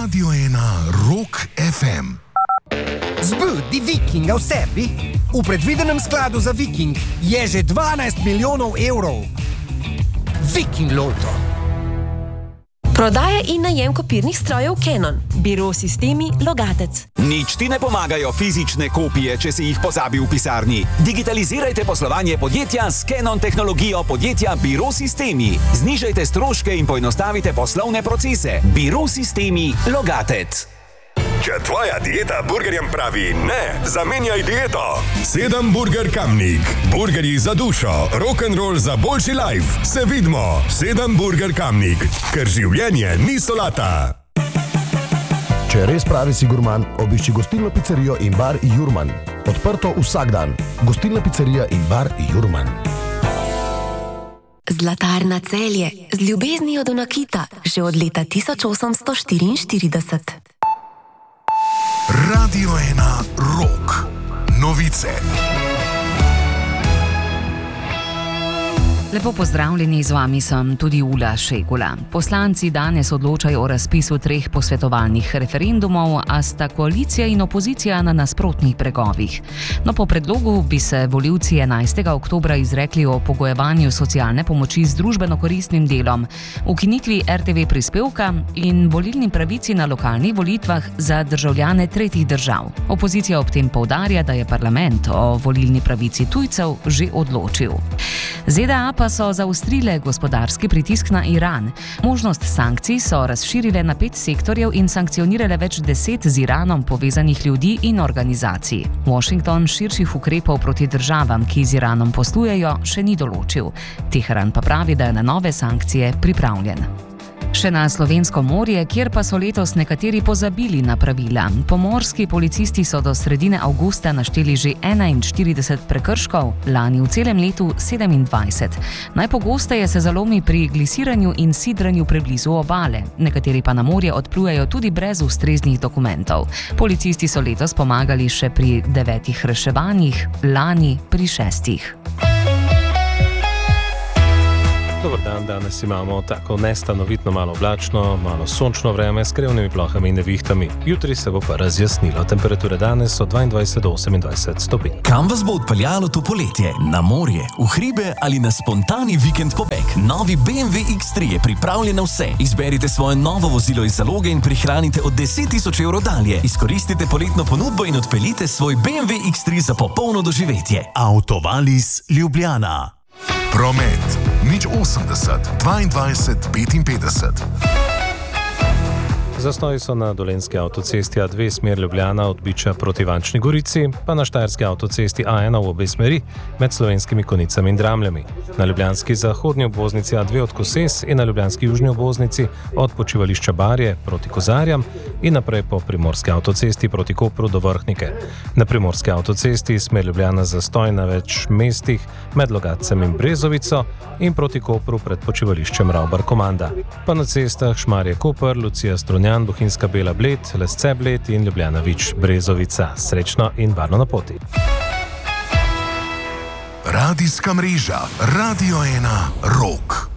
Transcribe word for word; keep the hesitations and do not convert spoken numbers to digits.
Radio ena Rock F M. Zbudi Vikinga v sebi? V predvidenem skladu za Viking je že dvanajst milijonov evrov. Viking Lotto. Prodaja in najem kopirnih strojev Canon. Biro sistemi Logatec. Nič ti ne pomagajo fizične kopije, če si jih pozabil v pisarni. Digitalizirajte poslovanje podjetja s Canon tehnologijo podjetja Biro sistemi. Znižajte stroške in poenostavite poslovne procese. Biro sistemi Logatec. Če tvoja dieta burgerjem pravi ne, zamenjaj dieto. Sedem Burger Kamnik. Burgerji za dušo, rock'n'roll za boljši life. Se vidimo. Sedem Burger Kamnik. Ker življenje ni solata. Če res pravi si gurman, obišči gostilno pizzerijo in bar Jurman. Odprto vsak dan. Gostilna pizzerija in bar Jurman. Zlatarna Celje. Z ljubeznijo do nakita. Že od leta tisoč osemsto štiriinštirideset. Radio ena Rock. Novice. Lepo pozdravljeni, z vami sem tudi Ula Šegula. Poslanci danes odločajo o razpisu treh posvetovalnih referendumov, a sta koalicija in opozicija na nasprotnih bregovih. No, po predlogu bi se volivci enajstega oktobra izrekli o pogojevanju socialne pomoči z družbeno koristnim delom, ukinitvi R T V prispevka in volilni pravici na lokalnih volitvah za državljane tretjih držav. Opozicija ob tem poudarja, da je parlament o volilni pravici tujcev že odločil. Z D A pa so zaostrile gospodarski pritisk na Iran. Možnost sankcij so razširile na pet sektorjev in sankcionirale več deset z Iranom povezanih ljudi in organizacij. Washington širših ukrepov proti državam, ki z Iranom poslujejo, še ni določil. Teheran pa pravi, da je na nove sankcije pripravljen. Še na slovensko morje, kjer pa so letos nekateri pozabili na pravila. Pomorski policisti so do sredine avgusta našteli že enainštirideset prekrškov, lani v celem letu sedemindvajset. Najpogosteje se zalomi pri glisiranju in sidranju preblizu obale. Nekateri pa na morje odplujejo tudi brez ustreznih dokumentov. Policisti so letos pomagali še pri devetih reševanjih, lani pri šestih. Dobar dan, danes imamo tako nestanovitno malo oblačno, malo sončno vreme s krevnimi plohami in nevihtami. Jutri se bo pa razjasnilo. Temperature danes so dvaindvajset do osemindvajset stopinj. Kam vas bo odpeljalo to poletje? Na morje, v hribe ali na spontani vikend pobeg? Novi B M W X tri je pripravljen na vse. Izberite svoje novo vozilo iz zaloge in prihranite od deset tisoč evrov dalje. Izkoristite poletno ponudbo in odpeljite svoj B M W X tri za popolno doživetje. Autovalis Ljubljana. Promet. Nič osemdeset, dvaindvajset, petinpetdeset. Zastoji so na dolenjski avtocesti A dve smer Ljubljana od Biča proti Ivančni Gorici, pa na štajerski avtocesti A ena v obe smeri med Slovenskimi Konjicami in Dramljami. Na ljubljanski zahodnji obvoznici A dve od Koses in na ljubljanski južni obvoznici od počivališča Barje proti Kozarjam in naprej po primorski avtocesti proti Kopru do Vrhnike. Na primorski avtocesti smer Ljubljana zastoj na več mestih med Logatcem in Brezovico in proti Kopru pred počivališčem Ravbar-Komanda. Pa na cestah Šmarje-Koper, Lucija-Strunjan, Bohinjska Bela Bled, Lesce Bled in Ljubljana-Vič Brezovica. Srečno in varno na poti. Radijska mreža Radio ena Rock.